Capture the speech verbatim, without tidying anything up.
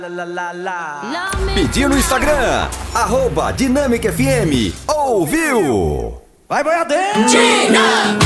Pediu no Instagram, arroba Dinâmica F M. Ouviu? Vai, boiadeiro! Dinâmica!